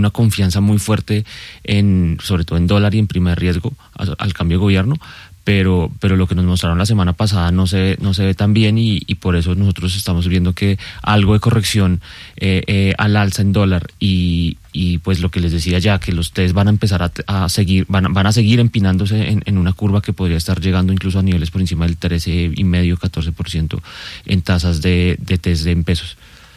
una confianza muy fuerte sobre todo en dólar y en prima de riesgo al cambio de gobierno, pero lo que nos mostraron la semana pasada no se ve tan bien y por eso nosotros estamos viendo que algo de corrección al alza en dólar y pues lo que les decía ya, que los TES van a empezar a seguir, van a seguir empinándose en una curva que podría estar llegando incluso a niveles por encima del 13,5%, 14% en tasas de TES en pesos.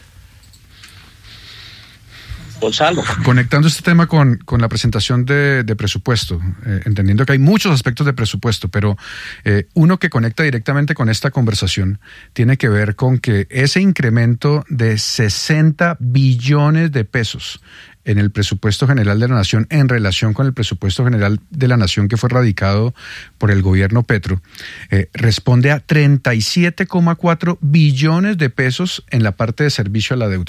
Gonzalo. Conectando este tema con la presentación de presupuesto, entendiendo que hay muchos aspectos de presupuesto, pero uno que conecta directamente con esta conversación tiene que ver con que ese incremento de 60 billones de pesos en el presupuesto general de la Nación en relación con el presupuesto general de la Nación que fue radicado por el gobierno Petro, responde a 37,4 billones de pesos en la parte de servicio a la deuda.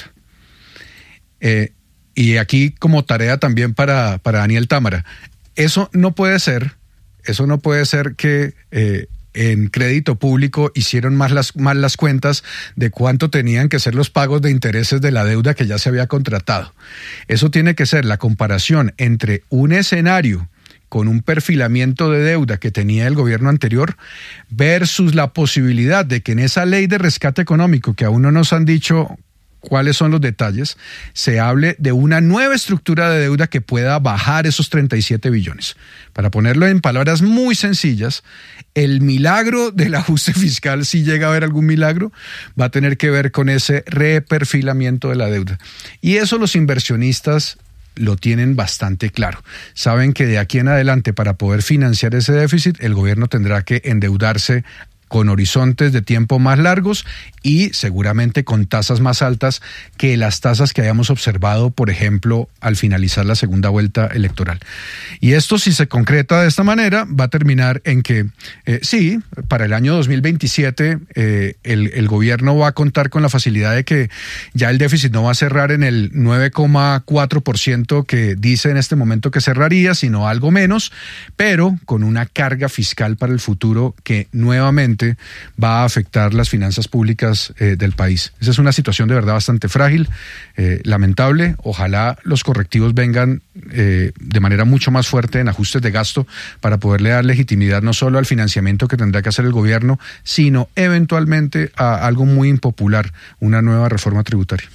Y aquí como tarea también para Daniel Támara, eso no puede ser que en crédito público hicieron mal las cuentas de cuánto tenían que ser los pagos de intereses de la deuda que ya se había contratado. Eso tiene que ser la comparación entre un escenario con un perfilamiento de deuda que tenía el gobierno anterior versus la posibilidad de que en esa ley de rescate económico, que aún no nos han dicho cuáles son los detalles, se hable de una nueva estructura de deuda que pueda bajar esos 37 billones. Para ponerlo en palabras muy sencillas, el milagro del ajuste fiscal, si llega a haber algún milagro, va a tener que ver con ese reperfilamiento de la deuda. Y eso los inversionistas lo tienen bastante claro. Saben que de aquí en adelante, para poder financiar ese déficit, el gobierno tendrá que endeudarse con horizontes de tiempo más largos y seguramente con tasas más altas que las tasas que hayamos observado, por ejemplo, al finalizar la segunda vuelta electoral. Y esto, si se concreta de esta manera, va a terminar en que, sí, para el año 2027 el gobierno va a contar con la facilidad de que ya el déficit no va a cerrar en el 9,4% que dice en este momento que cerraría, sino algo menos, pero con una carga fiscal para el futuro que nuevamente va a afectar las finanzas públicas del país. Esa es una situación de verdad bastante frágil, lamentable. Ojalá los correctivos vengan de manera mucho más fuerte en ajustes de gasto para poderle dar legitimidad no solo al financiamiento que tendrá que hacer el gobierno, sino eventualmente a algo muy impopular, una nueva reforma tributaria.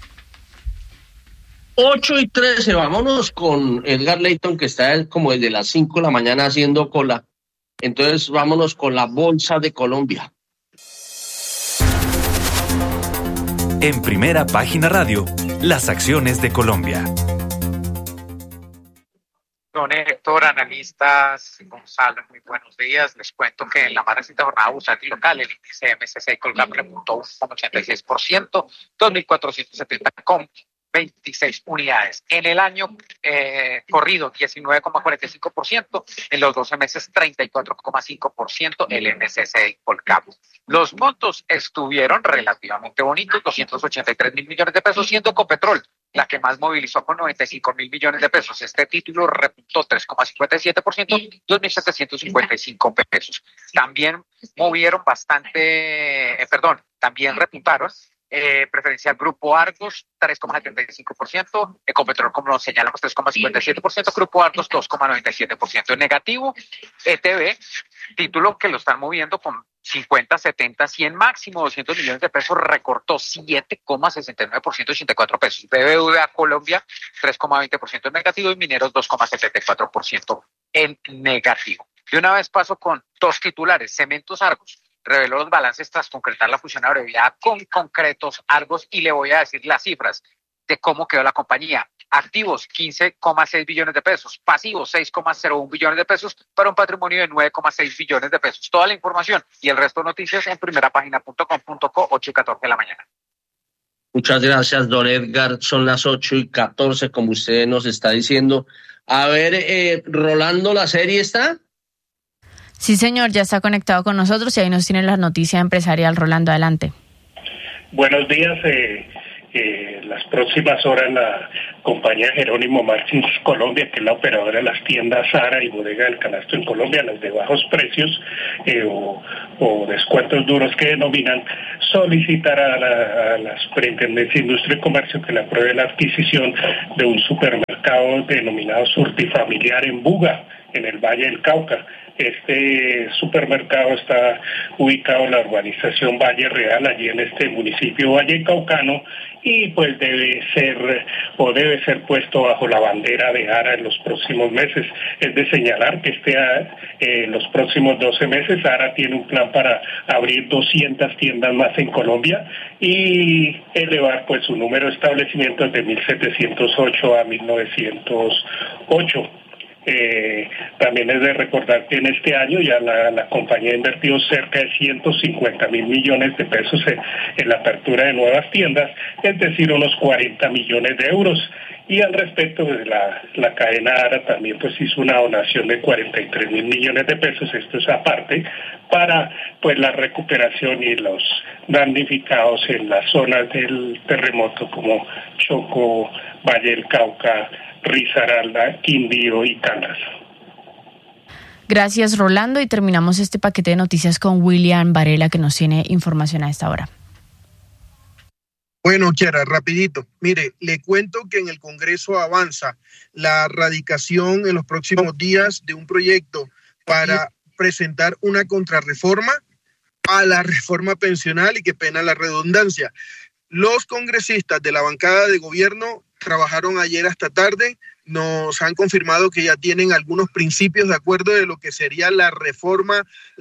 8:13, vámonos con Edgar Leyton, que está como desde las 5 de la mañana haciendo cola. Entonces vámonos con la Bolsa de Colombia. En Primera Página Radio, las acciones de Colombia. Don Héctor, analistas, Gonzalo, muy buenos días. Les cuento que en la más reciente jornada bursátil local, el índice MSCI Colgap repuntó 1,86%, 2.470,26 unidades. En el año corrido, 19,45%, en los 12 meses, 34,5% el MSCI Colgap. Los montos estuvieron relativamente bonitos, 283.000 millones de pesos, siendo Ecopetrol la que más movilizó con 95.000 millones de pesos. Este título repuntó 3,57%, 2.755 pesos. También movieron también repuntaron preferencial Grupo Argos 3,75%, Ecopetrol, como lo señalamos, 3,57%, Grupo Argos 2,97%. En negativo, ETB, título que lo están moviendo con 50, 70, 100, máximo 200 millones de pesos, recortó 7,69%, 84 pesos. BBVA Colombia 3,20% en negativo y Mineros 2,74% en negativo. De una vez paso con dos titulares. Cementos Argos reveló los balances tras concretar la fusión abreviada con Concretos Argos y le voy a decir las cifras de cómo quedó la compañía. Activos, 15,6 billones de pesos. Pasivos, 6,01 billones de pesos para un patrimonio de 9,6 billones de pesos. Toda la información y el resto de noticias en primerapagina.com.co, 8:14 de la mañana. Muchas gracias, don Edgar. Son las 8:14, como usted nos está diciendo. A ver, Rolando, ¿la serie está? Sí, señor, ya está conectado con nosotros y ahí nos tiene la noticia empresarial. Rolando, adelante. Buenos días. las próximas horas la compañía Jerónimo Martins Colombia, que es la operadora de las tiendas Zara y Bodega del Canasto en Colombia, las de bajos precios o descuentos duros que denominan, solicitará a la Superintendencia de Industria y Comercio que le apruebe la adquisición de un supermercado denominado Surtifamiliar en Buga, en el Valle del Cauca. Este supermercado está ubicado en la urbanización Valle Real, allí en este municipio vallecaucano, y pues debe ser puesto bajo la bandera de ARA en los próximos meses. Es de señalar que en los próximos 12 meses ARA tiene un plan para abrir 200 tiendas más en Colombia y elevar pues su número de establecimientos de 1.708 a 1.908. También es de recordar que en este año ya la compañía ha invertido cerca de 150.000 millones de pesos en la apertura de nuevas tiendas, es decir, unos 40 millones de euros. Y al respecto, pues, la cadena ARA también pues hizo una donación de 43.000 millones de pesos, esto es aparte, para pues la recuperación y los damnificados en las zonas del terremoto como Chocó, Valle del Cauca, Risaralda, Quindío y Caldas. Gracias, Rolando, y terminamos este paquete de noticias con William Varela, que nos tiene información a esta hora. Bueno, Kiara, rapidito. Mire, le cuento que en el Congreso avanza la radicación en los próximos días de un proyecto para presentar una contrarreforma a la reforma pensional, y qué pena la redundancia. Los congresistas de la bancada de gobierno trabajaron ayer hasta tarde, nos han confirmado que ya tienen algunos principios de acuerdo de lo que sería la reforma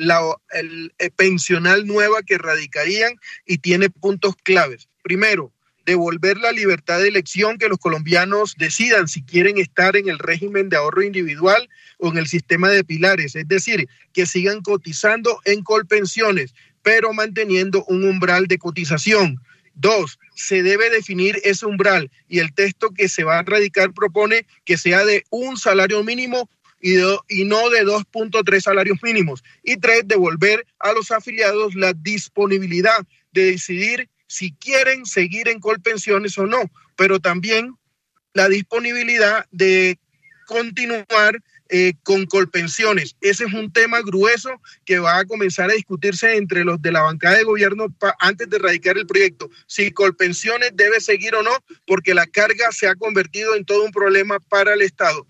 pensional nueva que radicarían, y tiene puntos claves. Primero, devolver la libertad de elección, que los colombianos decidan si quieren estar en el régimen de ahorro individual o en el sistema de pilares, es decir, que sigan cotizando en Colpensiones, pero manteniendo un umbral de cotización. 2, se debe definir ese umbral, y el texto que se va a radicar propone que sea de un salario mínimo y no de 2.3 salarios mínimos. Y 3, devolver a los afiliados la disponibilidad de decidir si quieren seguir en Colpensiones o no, pero también la disponibilidad de continuar con Colpensiones. Ese es un tema grueso que va a comenzar a discutirse entre los de la bancada de gobierno antes de radicar el proyecto. Si Colpensiones debe seguir o no, porque la carga se ha convertido en todo un problema para el Estado.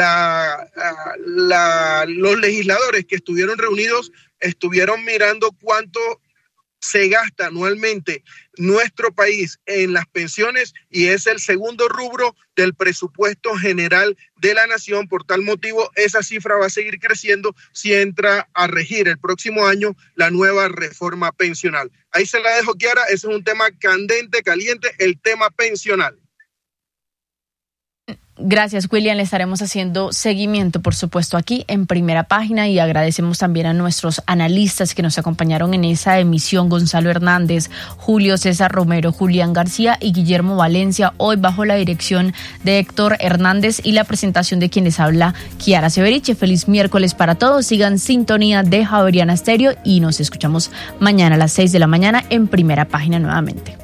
Los legisladores que estuvieron reunidos estuvieron mirando cuánto se gasta anualmente nuestro país en las pensiones, y es el segundo rubro del presupuesto general de la nación. Por tal motivo, esa cifra va a seguir creciendo si entra a regir el próximo año la nueva reforma pensional. Ahí se la dejo, Kiara. Ese es un tema candente, caliente, el tema pensional. Gracias, William. Le estaremos haciendo seguimiento, por supuesto, aquí en Primera Página, y agradecemos también a nuestros analistas que nos acompañaron en esa emisión: Gonzalo Hernández, Julio César Romero, Julián García y Guillermo Valencia, hoy bajo la dirección de Héctor Hernández y la presentación de quienes habla Kiara Severiche. Feliz miércoles para todos, sigan sintonía de Javeriana Estéreo y nos escuchamos mañana a las 6 de la mañana en Primera Página nuevamente.